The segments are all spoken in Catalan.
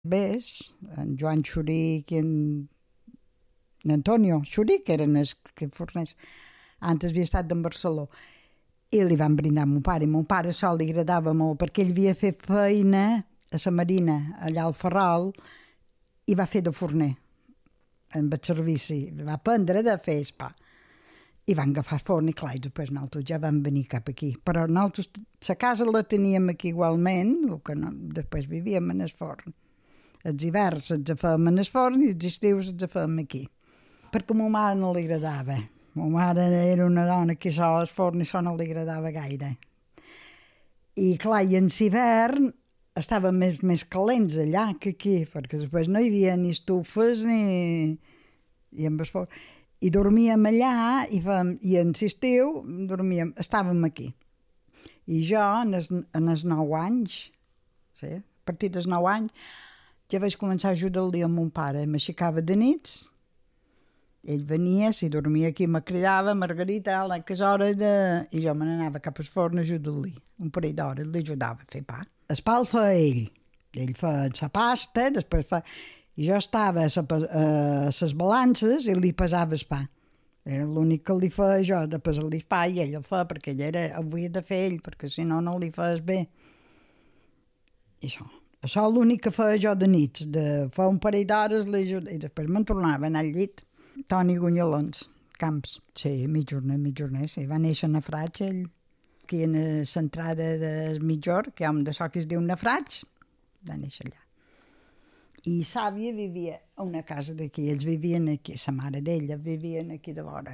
Ves, en Joan Xuric i en Antonio Xuric, que eren els forners, antes havia estat en Barcelona, i li van brindar a mon pare, i mon pare això li agradava molt, perquè ell havia fet feina a la Marina, allà al Ferral, i va fer de forner, amb el servici, va aprendre de fer el pa. I van agafar forn i clar, i després nosaltres ja vam venir cap aquí. Però nosaltres la casa la teníem aquí igualment, el que no, després vivíem en el forn. Els hiverns els fèiem en el forn i els estius els fèiem aquí. Perquè a ma mare no li agradava. Ma mare era una dona que això al forn i això no li agradava gaire. I clar, i en l'hivern estàvem més calents allà que aquí, perquè després no hi havia ni estufes ni amb el forn. I dormíem allà i en l'estiu estàvem aquí. I jo, en els 9 anys, sí, a partir dels 9 anys, ja vaig començar a ajudar-li a mon pare. M'aixecava de nits, ell venia, si dormia aquí, me cridava, Margarita, a les hores de... I jo me n'anava cap al forn a ajudar-li. Un parell d'hores l'ajudava a fer pa. El pa el feia ell. Ell feia la pasta, després feia... I jo estava a les balances i li pesava el pa. Era l'únic que li feia jo, de pesar-li el pa, i ell el feia perquè ell havia de fer ell, perquè si no, no li feies bé. I això l'únic que feia jo de nits, de fer un parell d'hores i després me'n tornava a anar al llit. Toni Gunyalons, Camps. Sí, mitjorner, sí. Va néixer a Nafraig, ell. Aquí en l'entrada de Mitjor, que hi ha un de so que es diu Nafraig, va néixer allà. I Sàvia vivia a una casa d'aquí, ells vivien aquí, la mare d'ella vivien aquí de vora.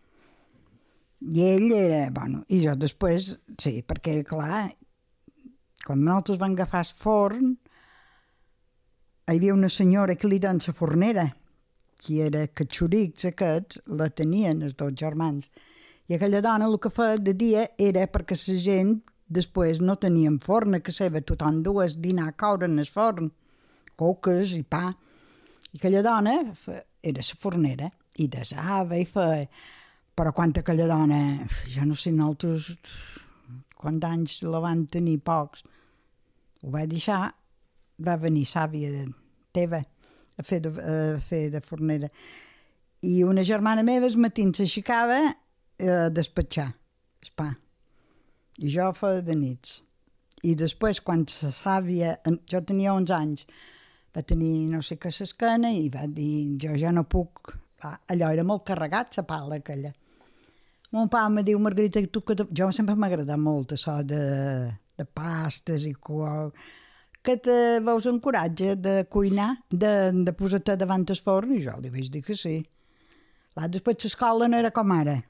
I ell era, bueno, i jo després, sí, perquè clar, quan nosaltres vam agafar el forn, hi havia una senyora que li deien la fornera, que era que els xurics aquests la tenien, els dos germans. I aquella dona el que feia de dia era perquè la gent després no tenien forn a casa seva, tothom dues dinar a caure en el forn, coques i pa. I aquella dona era la fornera i desava i feia. Però quan aquella dona, ja no sé nosaltres quants anys la van tenir, pocs, ho va deixar, va venir sàvia teva a fer de fornera. I una germana meva el matí s'aixecava a despatxar el pa. I jo feia de nits. I després, quan la sàvia, jo tenia 11 anys, va tenir no sé què a l'esquena i va dir, jo ja no puc. Allò era molt carregat, la pala aquella. Mon pare em diu, Margarita, jo sempre m'ha agradat molt això de pastes i que te veus en coratge de cuinar, de posar-te davant el forn, i jo li vaig dir que sí. Després l'escola no era com ara.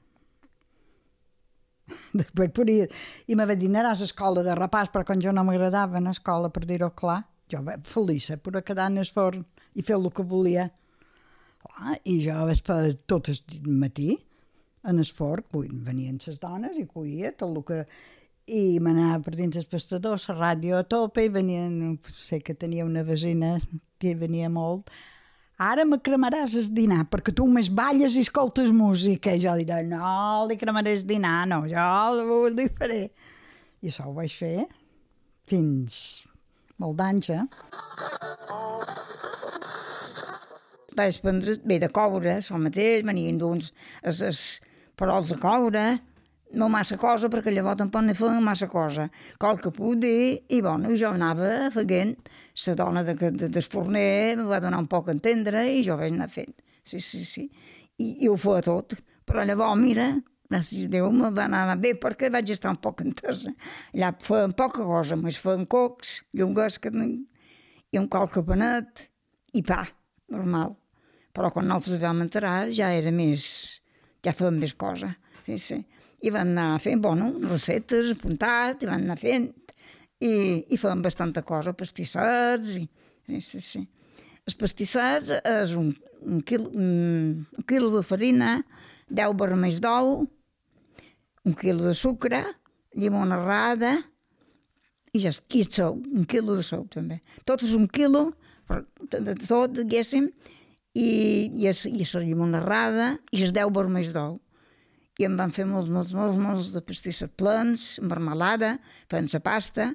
Després podia... I me va dir, anaràs a l'escola de repàs, però quan jo no m'agradava anar a l'escola, per dir-ho clar, jo feliça per quedar en el forn i fer el que volia. I jo vaig fer tot el matí en el forn, venien les dones i cuia tot el que... I m'anava per dins el pastador, la ràdio a tope, i venien, sé que tenia una vecina que venia molt. Ara me cremaràs el dinar, perquè tu més balles i escoltes música. I jo li deia, no, li cremaré el dinar, no, jo li faré. I això ho vaig fer fins molt d'anys, Vaig prendre bé de coure, el mateix, venien d'uns perols de coure, no massa cosa, perquè llavors tampoc ne feien massa cosa. Qualque poder, i bueno, jo anava fent. La dona del forner em va donar un poc a entendre i jo vaig anar fent. Sí. I ho feia tot. Però llavors, mira, gràcies a Déu, me va anar bé perquè vaig estar un poc entesa. Allà feien poca cosa, més feien cocs, llonguesca i un qualque panet i pa, normal. Però quan nosaltres vam entrar ja era més... ja feien més cosa. Sí. I van anar fent, recetes, apuntat, i van anar fent, i feien bastanta cosa, pastissets, sí. Els pastissets és un quilo de farina, 10 vermells d'ou, 1 quilo de sucre, llimona rada, i sou, 1 quilo de sou també. Tot és 1 quilo, de tot, diguéssim, i la llimona rada, i els 10 vermells d'ou. I em van fer molts de pastisses plens, marmelada, feien la pasta,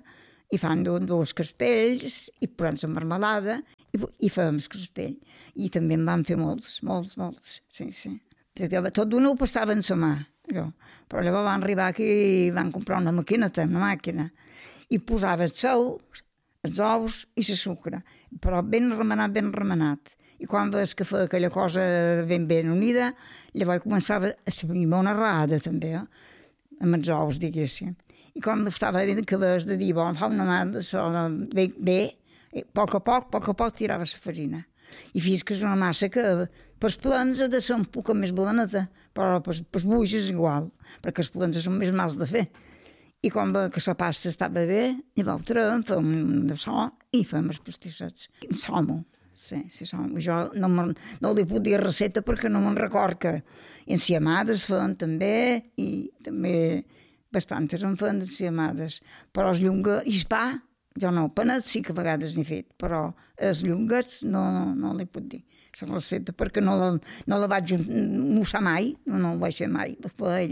i fan dos caspells i posant la marmelada i fèiem el caspell. I també en van fer molts, sí. Perquè tot d'una ho pastava en la mà, jo. Però llavors van arribar aquí i van comprar una màquina, i posava el sou, els ous i la sucre, però ben remenat. I quan veus que feia aquella cosa ben unida, llavors començava a saber una raada també, amb els ous, diguéssim. I quan estava bé que veus de dir, bon, fa una mà bé, a poc a poc tirava la farina. I fins que és una massa que pels plans ha de ser un poc més blaneta, però pels buix és igual, perquè els plans són més mals de fer. I quan ve que la pasta estava bé, llavors traiem, fem un de so i fem els pastissets. Som-ho, sí, som-ho. Jo no li puc dir recepta perquè no me'n record que enciamades feien també, i també bastantes en feien d'enciamades. Però els llonguets, i el pa, jo no, panets sí que a vegades n'he fet, però els llonguets no li puc dir la recepta perquè no la vaig mossar mai, no ho vaig fer mai, per ell.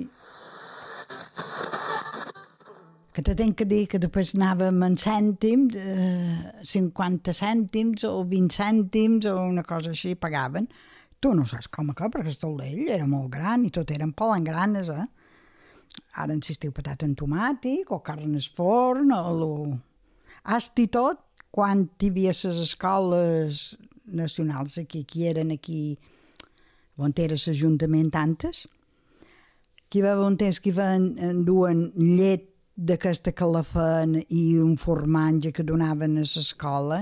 Que te tenc que dir que després anàvem en cèntims, 50 cèntims o 20 cèntims o una cosa així, pagaven. Tu no saps com que, perquè el taulell era molt gran i tot eren palangranes, Ara insistiu patata amb tomàtic o carn al forn o Hasti tot, quan hi havia les escoles nacionals aquí, que eren aquí, on era l'Ajuntament tantes, que hi va haver un temps que duen llet d'aquesta que la feien i un formatge que donaven a l'escola,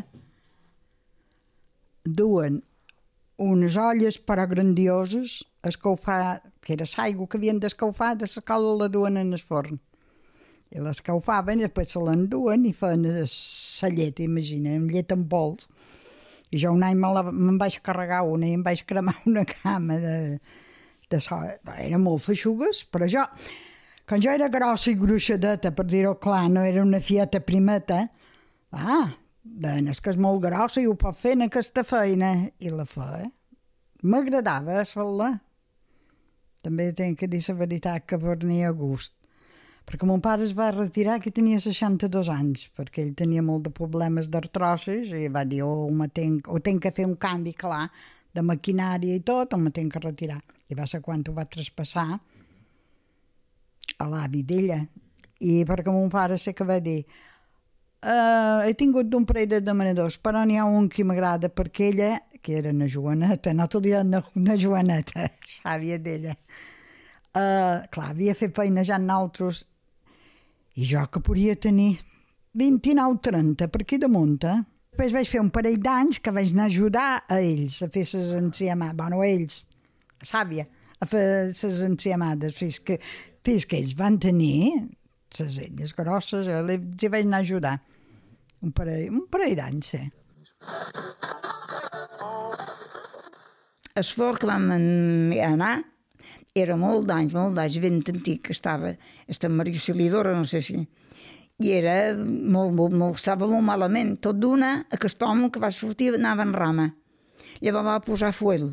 duen unes olles però grandioses, escaufar, que era l'aigua que havien d'escaufar, de l'escola la duen en el forn. I l'escaufaven i després se l'enduen i feien la llet, imagina, llet en pols. I jo un any me'n vaig carregar una i em vaig cremar una cama de so. Eren molt feixugues, però jo, quan jo era grossa i gruixadeta, per dir-ho clar, no era una fieta primeta, és que és molt grossa i ho pot fer en aquesta feina. I la feia. M'agradava fer-la. També tinc que dir la veritat que venia a gust. Perquè mon pare es va retirar que tenia 62 anys, perquè ell tenia molt de problemes d'artrosis i va dir, tenc que fer un canvi clar de maquinària i tot, o me tenc que retirar. I va ser quan ho va traspassar a l'avi d'ella. I perquè mon pare sé que va dir, he tingut un parell de demanadors, però n'hi ha un que m'agrada, perquè ella, que era una Joaneta, no t'ho dia una Joaneta, sàvia d'ella, clar, havia fet feina ja en altres, i jo que podia tenir 29-30 per aquí damunt. Després vaig fer un parell d'anys que vaig anar a ajudar a ells a fer les enciamades, bueno, a ells, a Sàvia, a fer les enciamades, fins que ells van tenir les elles grosses, els hi vaig anar a ajudar. Un parell d'anys, sí. El forn que vam anar era molt d'anys, ben antic, que estava, Maria Auxiliadora, no sé si, i era estava molt malament, tot d'una, aquest home que va sortir anava en rama, llavors va posar fuel,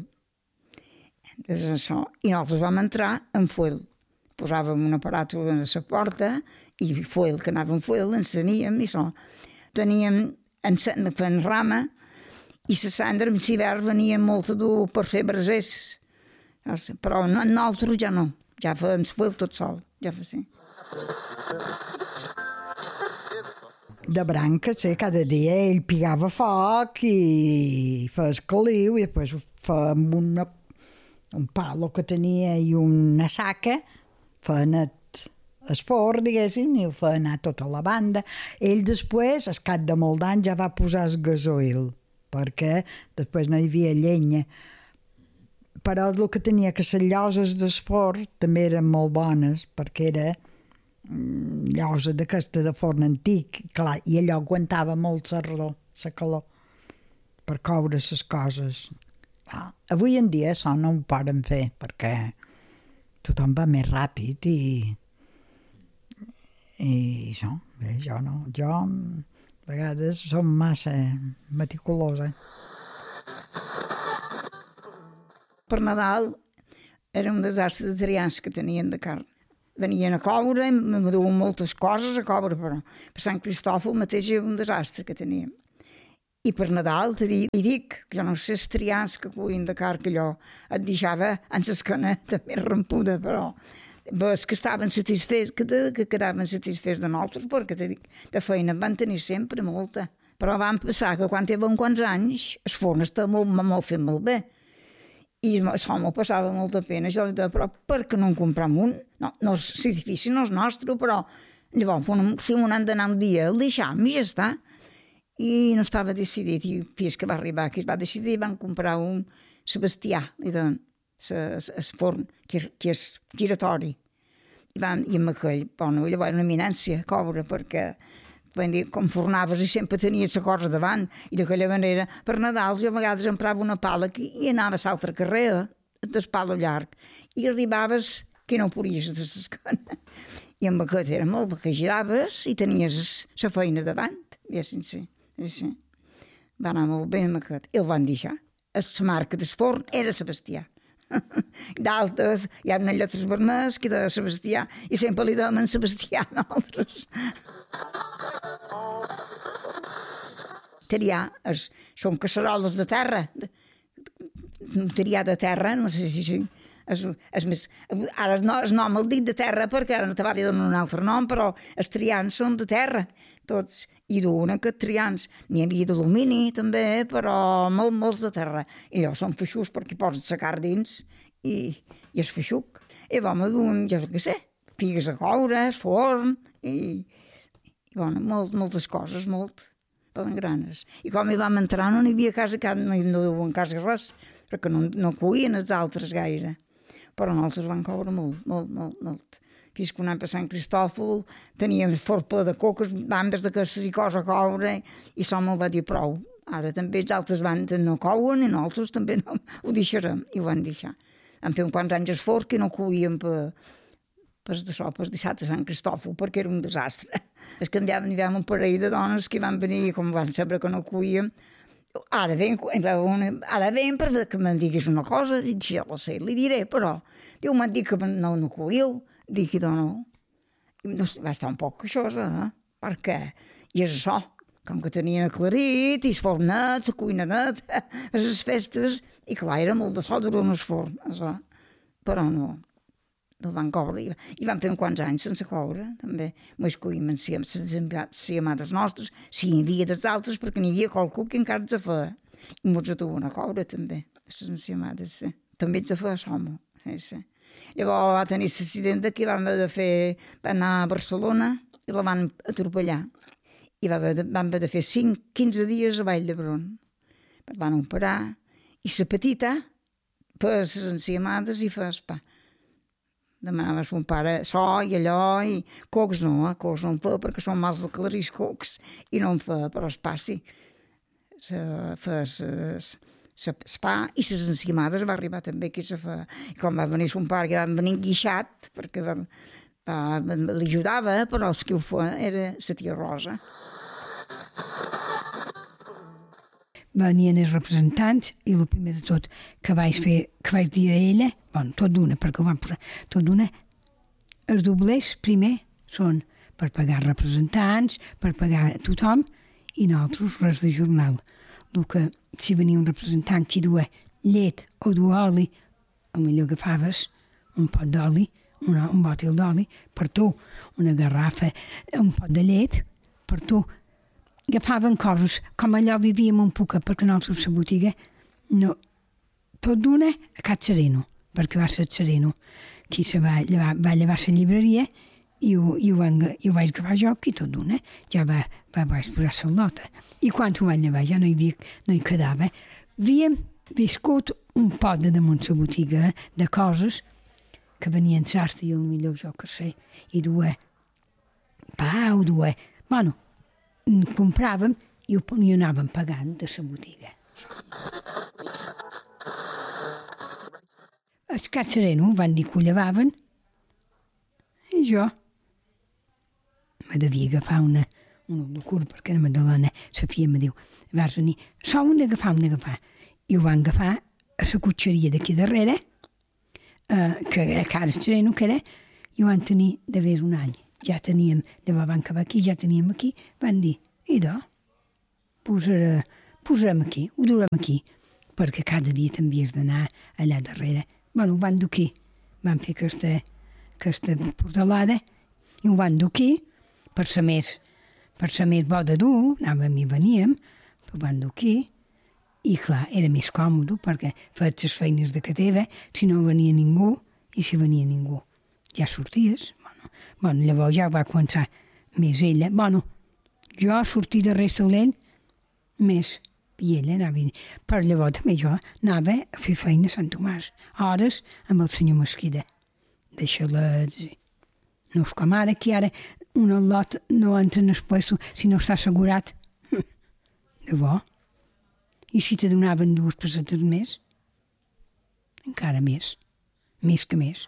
i nosaltres vam entrar en fuel, posàvem un aparat a la porta, i fuel, que anava en fuel, enceníem, i això, teníem en rama, i la cendra en l'hivern venia molt dur per fer brasers, però nosaltres ja no, ja fèiem fuel tot sol, ja fa sí. De branca, sí, cada dia ell pigava foc i feia el caliu i després fèiem un palo que tenia i una saca, feien el forn, diguéssim, i ho feia anar tota la banda. Ell després, al cap de molt d'anys, ja va posar el gasoil, perquè després no hi havia llenya. Però el que tenia que les lloses del forn també eren molt bones, perquè era llosa d'aquesta de forn antic, clar, i allò aguantava molt la calor, per coure les coses. Avui en dia això no ho poden fer, perquè tothom va més ràpid i això, bé, jo no. Jo a vegades som massa meticulosa. Per Nadal era un desastre de trians que tenien de carn. venien a coure, me duen moltes coses a coure, però per Sant Cristòfol mateix era un desastre que teníem. I per Nadal, i dic, jo no sé els trians que cuien de car, que allò et deixava en l'esquena també rampuda, però ves que estaven satisfets, que quedaven satisfets de nosaltres, perquè de feina en van tenir sempre molta. Però van pensar que quan tenen quants anys, el forn està molt fet molt bé. I això m'ho passava molta pena. Jo li deia, però per què no en compram un? No, l'edifici no és nostre, però llavors, si un han d'anar un dia, el deixam i ja està. I no estava decidit, i fins que va arribar, que es va decidir, van comprar un Sebastià, li deien, el forn, que és giratori. I amb aquell, bueno, llavors era una eminència coure, perquè com fornaves i sempre tenies la cosa davant, i d'aquella manera, per Nadal, jo a vegades emprava una pala aquí i anava a l'altra carrera, del palo llarg, i arribaves que no podies de l'esquena. I amb aquest era molt, perquè giraves i tenies la feina davant, ja sense. Sí. Va anar molt bé amb aquest. I el van deixar. La marca del forn era Sebastià. D'altres, hi ha unes lletres vermelles que de Sebastià, i sempre li donen Sebastià a nosaltres. Triar, són casseroles de terra. Triar de terra, no sé si... Ara el nom el dic de terra perquè ara te va dir un altre nom, però els trians són de terra, tots. I duen aquests trians. N'hi havia d'alumini també, però molts de terra. I allò són feixucs perquè posen la carn dins i és feixuc. I vam duen, jo què sé, figues a coure, forn, i bueno, moltes coses, molt granes. I com hi vam entrar no hi havia casa, no duen quasi res, perquè no cuien els altres gaire. Però nosaltres vam coure molt. Fins que un any per Sant Cristòfol teníem forn ple de coques, bambes de casses i cosa a coure, i això m'ho va dir prou. Ara també els altres bandes no couen i nosaltres també no ho deixarem, i ho van deixar. Vam fer uns quants anys esforç que no cuíem per dissabte a Sant Cristòfol, perquè era un desastre. És que hi havia un parell de dones que van venir, com van saber que no cuíem, ara ven perquè me'n diguis una cosa, i ja la sé, li diré, però diu, m'han dit que no cuiu. Dic, no. Va estar un poc queixosa, perquè i és això, com que tenien aclarit, i el forn net, la cuina net, les festes, i clar, era molt de sol durant el forn, això. Però no van coure. I van fer uns quants anys sense coure, també. Més cuim en si amades nostres, si hi havia dels altres, perquè n'hi havia qualcú que encara ens feia. I molts duen a coure, també, les enciamades, sí. També ens feia som, sí. Llavors va tenir l'accident que va anar a Barcelona i la van atropellar. I van haver de fer 15 dies a Vall d'Hebron. Van operar. I la petita feia les enciamades i feia el pa. Demanava a son pare això i allò, i cocs no en feia perquè són mals de clarís cocs, i no en feia, però el pa sí. Feia pa i les enciamades va arribar també aquí i com va venir son pare, que va venir enguixat perquè li ajudava, però el que ho feia era la tia Rosa. Venien els representants i el primer de tot que vaig dir a ella, bueno, tot d'una, perquè ho van posar tot d'una, els doblers primer són per pagar representants, per pagar tothom, i nosaltres res de jornal. El que si venia un representant que duia llet o duia oli, potser agafaves un pot d'oli, un bòtil d'oli per tu, una garrafa, un pot de llet per tu. Agafaven coses, com allò vivíem un poc, perquè nosaltres a la botiga, no, tot d'una a Cat Sereno, perquè va ser Sereno qui va llevar la llibreria i ho vaig agafar jo aquí tot d'una, ja vaig posar la nota. I quan ho vaig llevar ja no hi quedava. Havíem viscut un pot de damunt la botiga de coses que venien sastre i potser jo que sé, i duia pa o duia... Bueno, compràvem i ho anàvem pagant de la botiga. Els Cat Sereno van dir que ho llevaven i jo me devia agafar una de curt, perquè la Madalena, la filla, me diu, vas venir, això ho hem d'agafar. I ho van agafar a la cotxeria d'aquí darrere, que a Cat Sereno, que era, i ho van tenir d'haver un any. Ja teníem, llavors van acabar aquí, ja teníem aquí, van dir, idò, posarem aquí, ho durem aquí, perquè cada dia també has d'anar allà darrere. Bueno, ho van dur aquí, van fer aquesta portalada i ho van dur aquí per ser més bo de dur, anàvem i veníem, ho van dur aquí i clar, era més còmode perquè feies les feines de casa teva, si no venia ningú i si venia ningú ja sorties. Bueno, llavors ja va començar més ella. Bueno, jo sortia de restaurant més i ella anava. Per llavors també jo anava a fer feina a Sant Tomàs, hores amb el senyor Mesquida, de xalets. No és com ara, que ara un al·lot no entra en el puesto si no està assegurat. Llavors, i si te donaven 2 pessetes més? Encara més que més.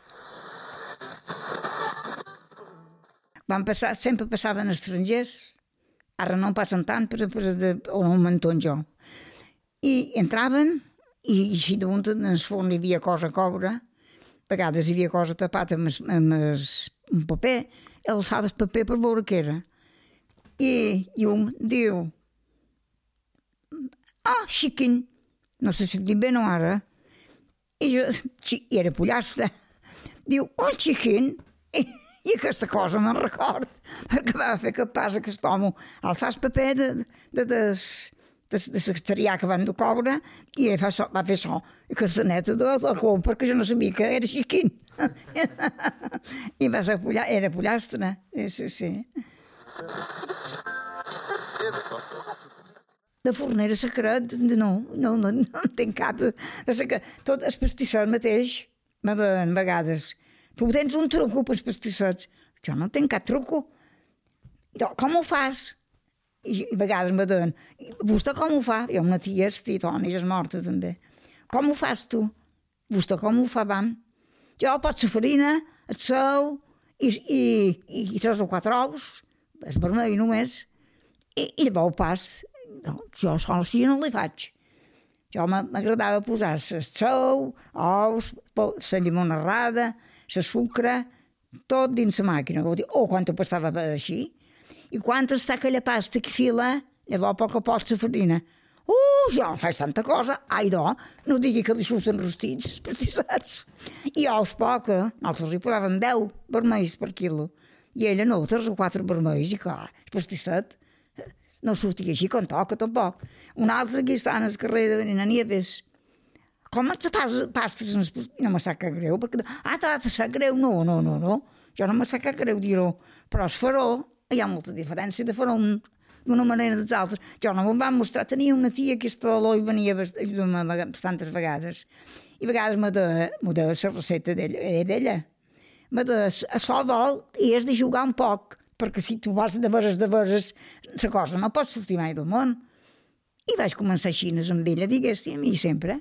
Sempre passaven estrangers, ara no passen tant, però on m'enton jo. I entraven, i així damunt en el forn hi havia cosa a coure, a vegades hi havia cosa tapat amb un paper, alçava el paper per veure què era. I un diu, xiquin, no sé si ho dic bé o ara, i era pollastre, diu, xiquin, i aquesta cosa me'n record, perquè va fer que passa aquest home alçar el paper de secretarià que van de coure i va fer so, i aquesta neta de com, perquè jo no sabia que era xiquin. I va ser era pollastre, sí. De fornera secret, no en tinc cap. Tot el pastisset mateix, me deien vegades, tu tens un truco pels pastissets. Jo no tinc cap truco. Com ho fas? I a vegades me deien, vostè com ho fa? Jo una tia, Toni, és morta també. Com ho fas tu? Vostè com ho fa, vam? Jo pots la farina, el sou i 3 o 4 ous, és vermell només, i llavors pas. Jo sol així no li faig. Jo m'agradava posar el sou, ous, la llimonarrada, la sucre, tot dins la màquina. O quan ho passava així. I quan està aquella pasta que fila, llavors a poc a poc la farina. Jo no faig tanta cosa. No digui que li surten rostits, pastissats. I ous poca. Nosaltres hi posàvem 10 vermells per quilo. I ella no, 3 o 4 vermells. I clar, el pastisset no sortia així com toca, tampoc. Un altre aquí està en el carrer de Benina Nieves. Com et fas pastes? No me sap cap greu, perquè... te sap greu? No. Jo no me sap cap greu dir-ho. Però el faró, hi ha molta diferència de faró d'una manera dels altres. Jo no me'n van mostrar. Tenia una tia que està a l'Eloi, venia a ajudar-me bastantes vegades. I a vegades me deia la recepta d'ella. Me deia, a sol vol i has de jugar un poc, perquè si tu vas de veres, la cosa no pot sortir mai del món. I vaig començar així amb ella, diguéssim, i sempre.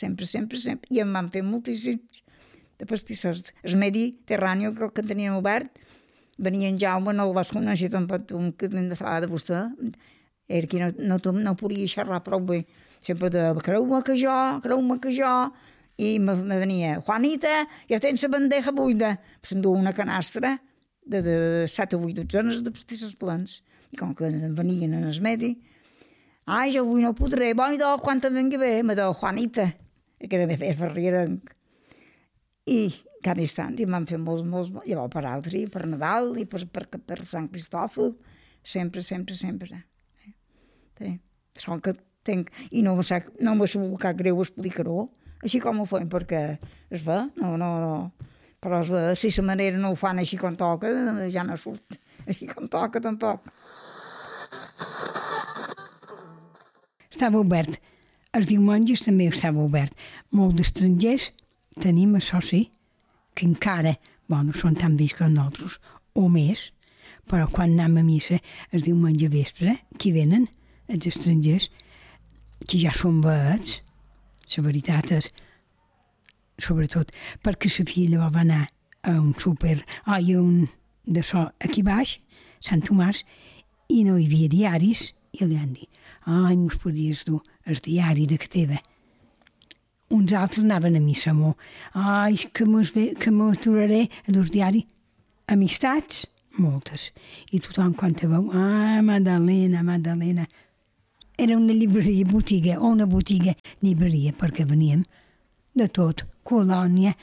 I em van fer moltíssims de pastissers. El Mediterrani, que tenien obert, venia en Jaume, no el vas conèixer tampoc, que de vostè, era que no podia xerrar prou bé. Sempre de creu-me que jo, i me venia, Juanita, ja tens la bandeja buida. S'endú una canastra de 7 o 8 dotzenes de pastissers plens. I com que venien en el Medi, jo avui no podré, quan em vengui bé, me diu Juanita, que era ferrierenc. I cada instant i m'han fet molts, llavors per altre, per Nadal i per Sant Cristòfol, sempre. Sí. Sol que tenc, i no m'ha sabut cap greu explicar-ho, així com ho fem, perquè es va, no. Però es va, si la manera no ho fan així com toca, ja no surt així com toca tampoc. Estava obert. Els diumenges també estava obert. Molts d'estrangers tenim això sí, que encara, són tan vells com nosaltres, o més, però quan anem a missa el diumenge vespre, qui venen, els estrangers, que ja són vets, la veritat és, sobretot, perquè la filla va anar a un súper, aquí baix, Sant Tomàs, i no hi havia diaris, i li han dit, mos podies dur el diari de que teva. Uns altres anaven a missa, que mos duraré a dur diari. amistats, moltes. I tothom quan te veu, Madalena, Madalena. Era una llibreria, botiga, o una botiga llibreria, perquè veníem de tot, colònia.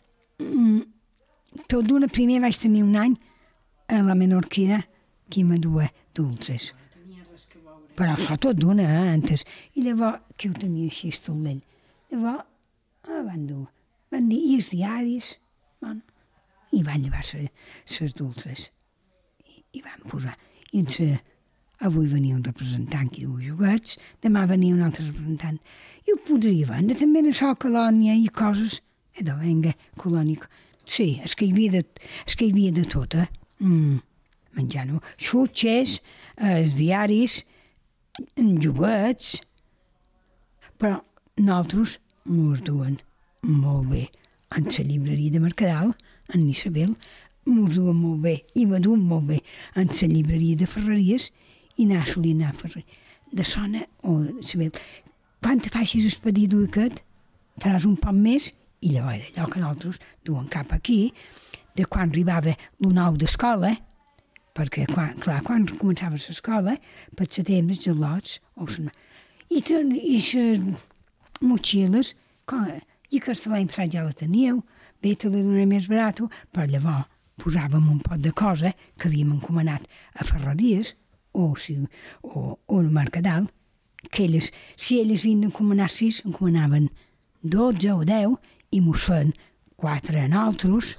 Tot d'una, primer vaig tenir un any a la Menorquina, que me duia dulces. Però això tot d'una, antes. I llavors, qui ho tenia així, estolell? Llavors, van dir, i els diaris, bueno, i van llevar les dulces. I van posar. I avui venia un representant que diu joguets, demà venia un altre representant. I ho podria vendre també en això, colònia i coses. Vinga, colònia. Sí, és que hi havia de tot, menjant-ho. Xutxes, els diaris, joguets, però nosaltres ens duen molt bé en la llibreria de Mercadal, en Isabel, ens duen molt bé, i me duen molt bé en la llibreria de Ferreries, i solia anar a Ferreries. De Sona o Isabel, quan te facis el pedido aquest, faràs un poc més, i llavors era allò que nosaltres duen cap aquí, de quan arribava l'9 d'escola, perquè, quan començava l'escola, per setembre, els al·lots, i les motxilles, i aquest l'any passat ja la teníeu, bé, te la donaré més barat, però llavors posàvem un pot de cosa que havíem encomanat a Ferreries, o a Mercadal, que si elles havien d'encomanar 6, encomanaven 12 o 10, i mos feien 4 a nosaltres.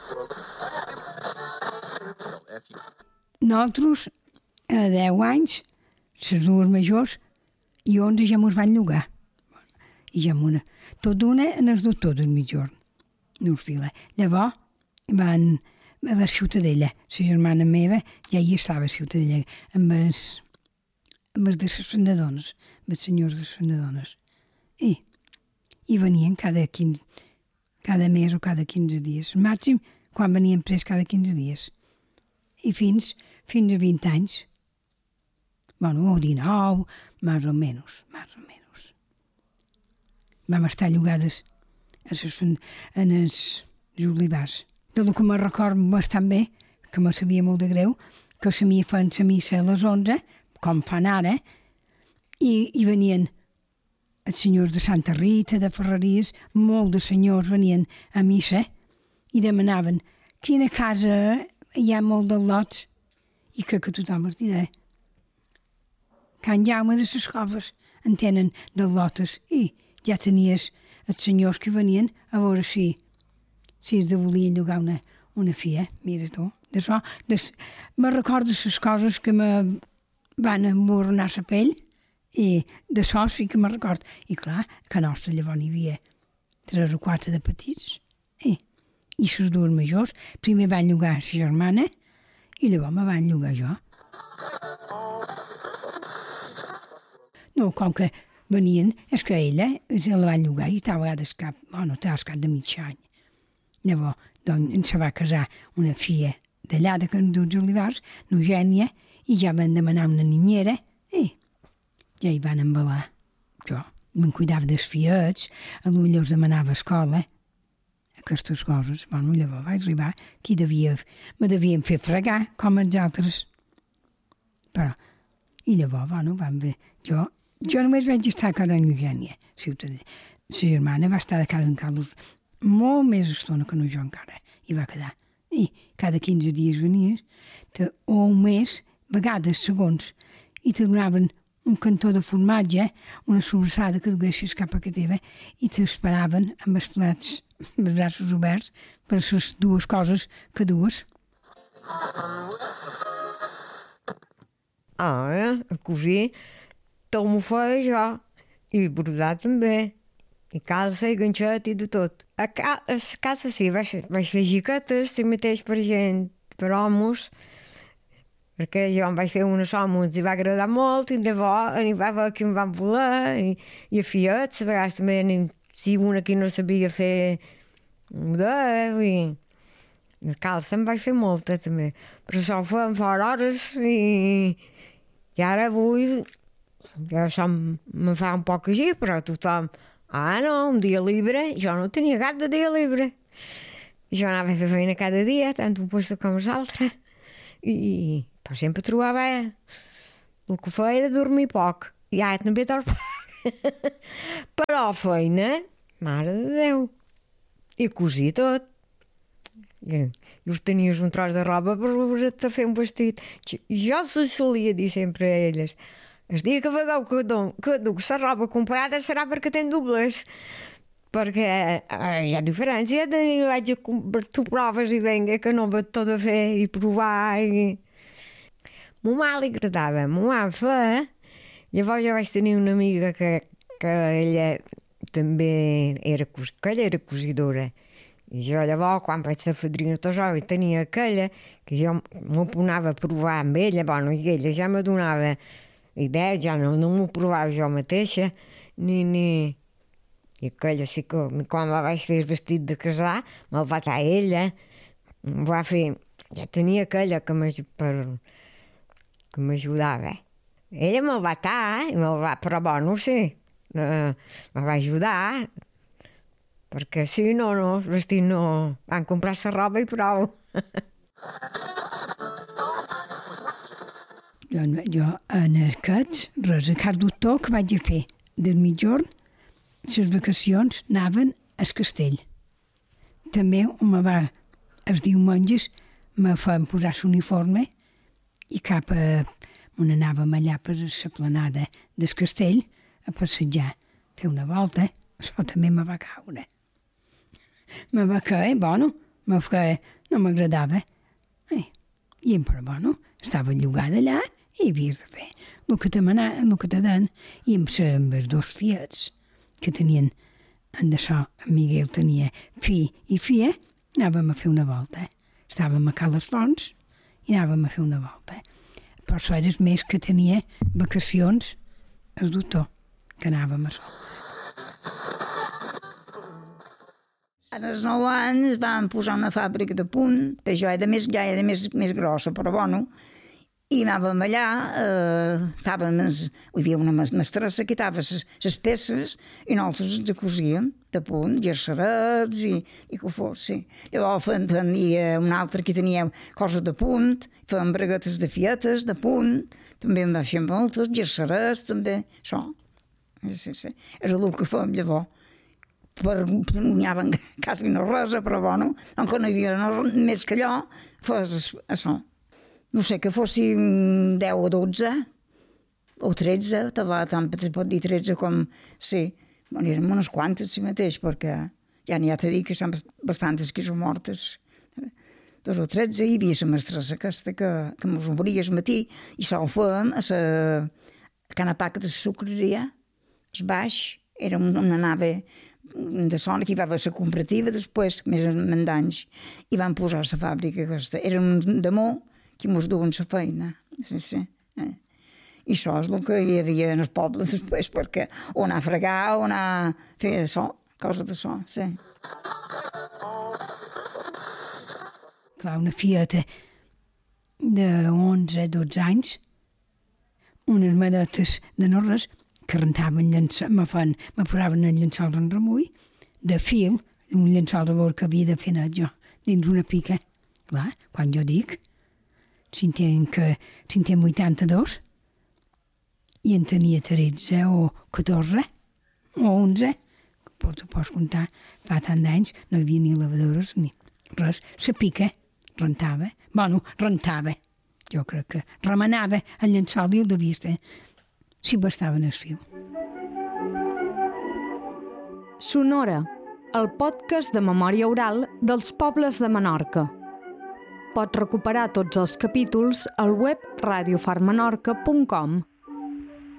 Nosaltres, a 10 anys, les dues majors, i 11 ja mos van llogar. I ja tot d'una en el doctor del mitjorn. No us fila. Llavors van a Ciutadella. La germana meva ja hi estava a Ciutadella, amb els de les Fendadones, amb els senyors de les Fendadones. I venien cada mes o cada 15 dies. Màxim, quan venien pres cada 15 dies. I fins a 20 anys. Bueno, o 19, més o menys. Vam estar llogades en els olivars. Del que me record bastant bé, que me sabia molt de greu, que feien la missa a les 11, com fan ara, i venien els senyors de Santa Rita, de Ferreries, molt de senyors venien a missa i demanaven quina casa hi ha molt de lots, i crec que tothom es dirà. Can Jaume de les Coves en tenen de lotes, i ja tenies els senyors que venien a veure si es de volia llogar una filla, mira tu. D'això, me recordo les coses que me van emborronar la pell, i d'això sí que me record. I clar, que a nostre llavors hi havia 3 o 4 de petits, i les dues majors, primer van llogar la germana, i llavors me van llogar jo. No, com que venien, és que ella se la van llogar i estava a cap de mig any. Llavors, doncs, se va casar una filla d'allà de Can dels Olivars, l'Eugènia, i ja van demanar una niñera, i ja hi van embalar. Jo me'n cuidava dels fiets, potser els demanava a escola, aquestes coses. Bueno, llavors vaig arribar que me devien fer fregar, com els altres. Però, i llavors, bueno, van bé. Jo només vaig estar a cada any Eugènia, Ciutadella. La germana va estar de cada en Carlos molt més estona que no jo encara. I va quedar. I cada 15 dies venies, o un mes, vegades, segons, i te donaven un cantó de formatge, una sobrassada que duguessis cap a casa teva, i t'esperaven amb els plats, amb els braços oberts, per les dues coses que dues. A cosir, tot m'ho feia jo, i brodar també, i calça, i ganxet, i de tot. A casa sí, vaig fer jiquetes, sí mateix per gent, per homes, perquè jo em vaig fer unes homes i va agradar molt, i llavors n'hi va haver que em van voler, i a fiets, a vegades també, si una que no sabia fer model, i calça em vaig fer molta també, però això ho feien fora hores, i ara avui, ja això me fa un poc així, però tothom, no, un dia libre, jo no tenia cap de dia libre. Jo anava a fer feina cada dia, tant un lloc com l'altre, però sempre trobava el que feia era dormir poc, i ara també dorm poc. Però feina, mare de Déu, i cosir tot. I us tenies un tros de roba per fer un vestit. Jo se solia dir sempre a elles, el dia que vegeu que duc la roba comprada serà perquè ten dobles, perquè hi ha diferència de vaig a tu proves i venga que no vaig tot a fer i provar i... Mo mà li agradava, mo mà feia. Llavors jo vaig tenir una amiga que ella també era cosidora. I jo llavors, quan vaig ser fadrina i tenia aquella que jo m'ho anava a provar amb ella, bueno, i ella ja me donava idees, ja no m'ho provava jo mateixa, ni... I aquella sí que, quan me vaig fer el vestit de casar, me'l va dar ella, em va fer... Ja tenia aquella que m'ajudava. Ella me'l va dar, però bueno, sí, me va ajudar, perquè si no, el vestit no... Van comprar la roba i prou. Jo en aquests, res, a Car Doctor que vaig a fer del mitjorn, les vacacions anaven al castell. També els diumenges me feien posar l'uniforme i cap a on anàvem allà per la planada del castell a passejar, fer una volta. Això també me va caure. Me va caure, bueno, no m'agradava. Però bueno, estava llogada allà i havies de fer el que te den. I amb els dos fiets que tenien, en d'això, en Miguel tenia fi i fia, anàvem a fer una volta. Estàvem a Cales Fonts i anàvem a fer una volta. Però això era més que tenia vacacions el doctor, que anàvem a això. A els 9 anys van posar una fàbrica de punt, però jo era més grossa, però bueno, i anàvem allà, hi havia una mestressa que quitava les peces i nosaltres ens cosíem de punt, gercerets i que fos, sí. Llavors tenia un altre que tenia coses de punt, fèiem braguetes de fietes, de punt, també en va fer moltes, gercerets també, això. Sí. Era el que fèiem llavors. N'hi havia quasi no res, però bueno, encara no hi havia més que allò, fos això. No sé, que fossin 10 o 12 o 13, tant es pot dir 13 com... Sí, bueno, eren unes quantes, si mateix, perquè ja n'hi ha de dir que són bastantes que són mortes. 2 o 13, hi havia la mestressa aquesta que mos obria al matí i sol fèiem a la canapaca de la sucreria, el baix, era una nave de zona que hi va haver la cooperativa després, més d'anys, i van posar la fàbrica aquesta. Era un demó que mos duen la feina. Sí. I això és el que hi havia en el poble després, perquè o anar a fregar o anar a fer això, coses d'això, sí. Clar, una fieta de 11-12 anys, unes manetes de no res, que rentaven me posaven el llençol en remull, de fil, un llençol de bord que havia de fer net jo, dins una pica. Clar, quan jo dic, si en 82, i en tenia 13 o 14 o 11, tu pots comptar, fa tant d'anys, no hi havia ni lavadores ni res, la pica rentava, jo crec que remenava el llençol i el devia estar, si bastava en el fil. Sonora, el podcast de memòria oral dels pobles de Menorca. Pots recuperar tots els capítols al web radiofarmenorca.com.